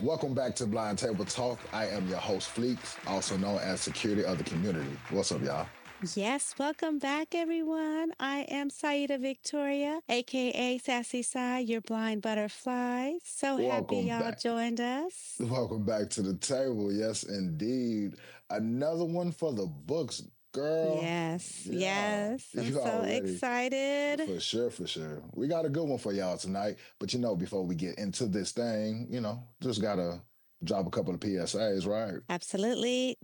Welcome back to Blind Table Talk. I am your host, Fleeks, also known as Security of the Community. What's up, y'all? Yes, welcome back, everyone. I am Saida Victoria, aka Sassy Sai, your blind butterfly. So happy Welcome y'all back. joined us. Welcome back to the table. Yes, indeed. Another one for the books, girl. Yes, Yeah, yes. I'm you so already. excited. For sure, for sure. We got a good one for y'all tonight. But before we get into this thing, just gotta drop a couple of PSAs, right? Absolutely.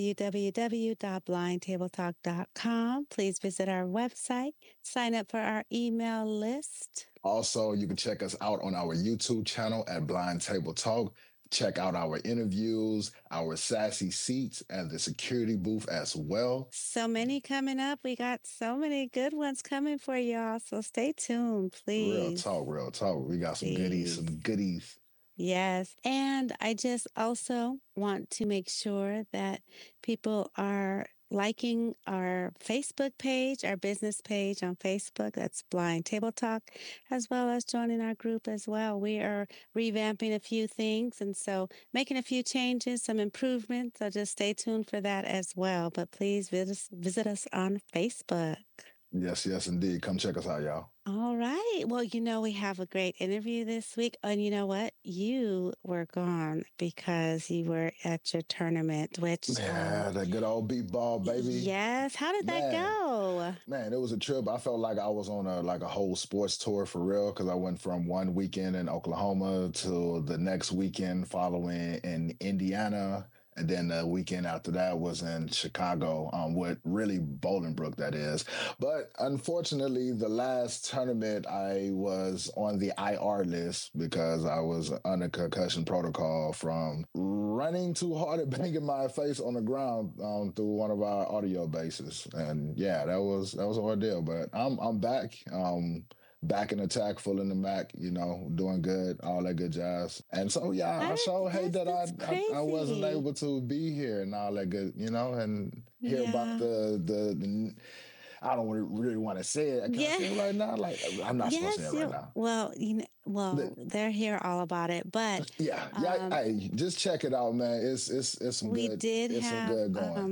www.blindtabletalk.com. Please visit our website, sign up for our email list. Also, you can check us out on our YouTube channel at Blind Table Talk. Check out our interviews, our sassy seats, and the security booth as well. So many coming up. We got so many good ones coming for y'all. So stay tuned, Real please. talk, real talk. We got some goodies, Please. some goodies. Yes. And I just also want to make sure that people are liking our Facebook page, our business page on Facebook. That's Blind Table Talk, as well as joining our group as well. We are revamping a few things. And so making a few changes, some improvements. So just stay tuned for that as well. But please visit us on Facebook. Yes, yes, indeed. Come check us out, y'all. All right. Well, we have a great interview this week. And you know what? You were gone because you were at your tournament, which, Yeah, that good old beat ball, baby. yes. How did that Man, go? man, it was a trip. I felt like I was on a whole sports tour for real because I went from one weekend in Oklahoma to the next weekend following in Indiana. And then the weekend after that was in Chicago, with really Bolingbrook, that is. But unfortunately, the last tournament, I was on the IR list because I was under concussion protocol from running too hard and banging my face on the ground through one of our audio bases. And yeah, that was an ordeal. But I'm back. Back in attack, full in the Mac, doing good, all that good jazz. And so, yeah, I sure hate that That's I wasn't crazy. able to be here and all that good, and hear about Yeah. the I don't really want to say it. Can I Yeah. say it right now? Like, I'm not supposed to say Yes. it right now. Well, The- they're here all about it. But yeah, yeah. um, Hey, just check it out, man. It's some we good. did It's some have good going.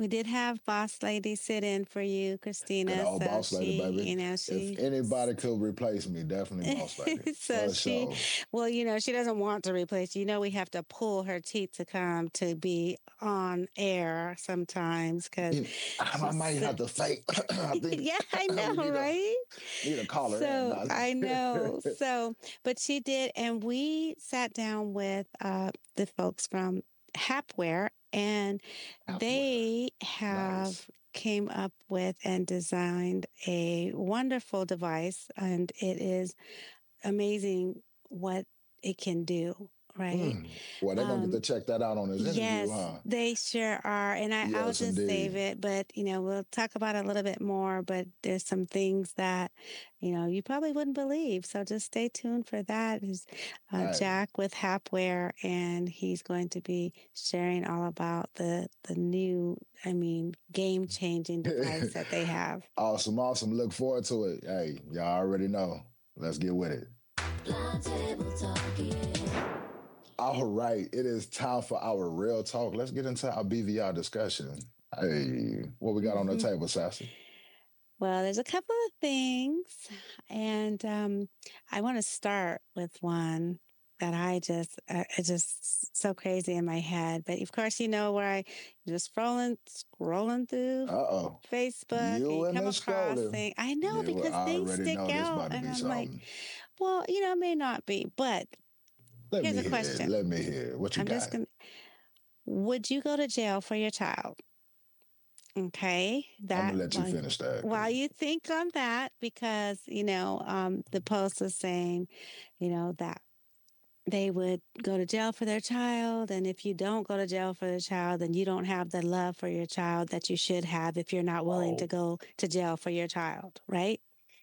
Boss Lady sit in for you, Good Christina. old So boss lady, she, baby. If she anybody could replace me, definitely boss lady so for sure. she doesn't want to replace you. We have to pull her teeth to come to be on air sometimes because You know, I she's, might have to fake. I think yeah, I we know, right? need to call her in. So I know. So, but she did, and we sat down with the folks from Hapware, and they have Nice. came up with and designed a wonderful device, and it is amazing what it can do. Right. Well, they're gonna get to Um, check that out on his interview, Yes, huh? they sure are. And I'll Yes, just save indeed. it, but we'll talk about it a little bit more. But there's some things that, you probably wouldn't believe. So just stay tuned for that. Is Hey, Jack with Hapware, and he's going to be sharing all about the new, game changing device that they have. awesome, awesome. Look forward to it. Hey, y'all already know. Let's get with it. Blind table talking. All right, it is time for our real talk. Let's get into our BVR discussion. Hey, what we got on the Hmm. table, Sassy? Well, there's a couple of things, and I want to start with one that it's just so crazy in my head. But of course, where I just scrolling through Uh-oh. Facebook, and You you and come the across scrolling. things. I know You because things already stick know this out, about to and be I'm like, something. well, it may not be, but Let here's me a hear it. question. Let me hear it. What you I'm just got? gonna. Would you go to jail for your child? Okay, I'm that gonna let you finish that. while you think on that, because the post was saying, that they would go to jail for their child, and if you don't go to jail for the child, then you don't have the love for your child that you should have if you're not willing to Oh. go to jail for your child, right?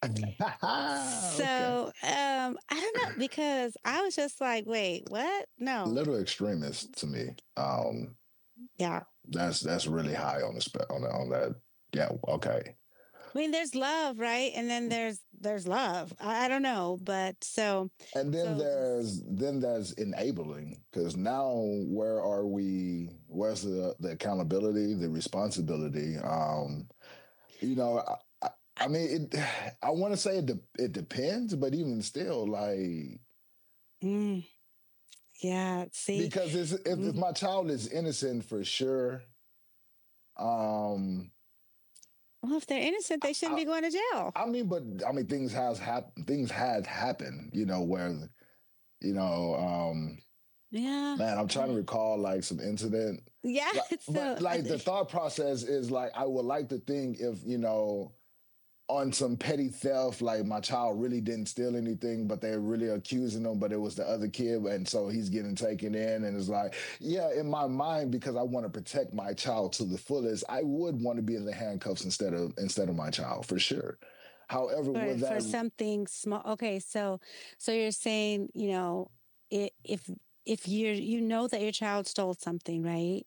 Okay. So I don't know because I was just like, wait, what? No, Little extremist to me. yeah, That's really high on the on that. Yeah. Okay. I mean, there's love, right? And then there's love. I don't know, but And then so just there's enabling, because now where are we? Where's the accountability, the responsibility? You know, I mean, I want to say it depends, but even still, like, mm, yeah. See, because if mm, my child is innocent for sure, um, well, if they're innocent, they shouldn't I, be going to jail. but I mean, things had happened, where you know, Yeah, man, I'm trying to recall like some incident, yeah. but So like the thought process is like I would like to think if on some petty theft, like my child really didn't steal anything, but they're really accusing him, but it was the other kid, and so he's getting taken in, and it's like, yeah, in my mind, because I want to protect my child to the fullest, I would want to be in the handcuffs instead of my child for sure. However, with for that, something small. Okay, so you're saying, if you know that your child stole something, right?